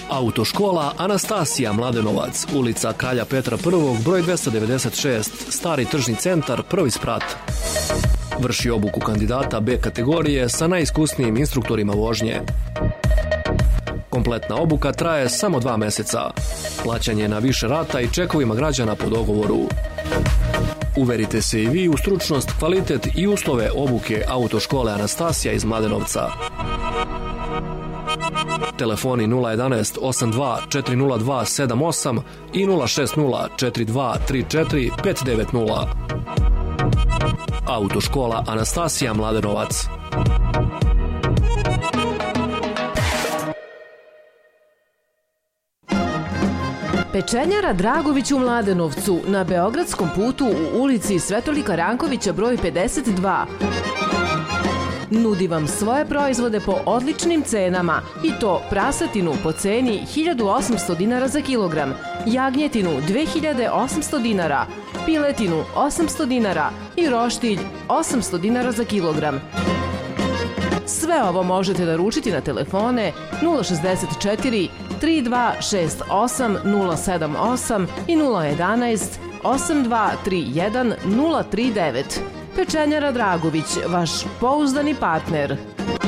Autoškola Anastasija Mladenovac, ulica Kralja Petra I, broj 296, Stari tržni centar, prvi sprat. Vrši obuku kandidata B kategorije sa najiskusnijim instruktorima vožnje. Kompletna obuka traje samo 2 meseca. Plaćanje na više rata i čekovima građana po dogovoru. Uverite se i vi u stručnost, kvalitet i uslove obuke Autoškole Anastasija iz Mladenovca. Telefoni 011 82 402 78 i 060 42 34 590. Autoškola Anastasija Mladenovac. Pečenjara Dragović u Mladenovcu, na Beogradskom putu u ulici Svetolika Rankovića broj 52. Nudi vam svoje proizvode po odličnim cenama, i to prasatinu po ceni 1800 dinara za kilogram, jagnjetinu 2800 dinara, piletinu 800 dinara i roštilj 800 dinara za kilogram. Sve ovo možete naručiti na telefone 064 3268 078 i 011 8231 039. Pečenjara Dragović, vaš pouzdani partner.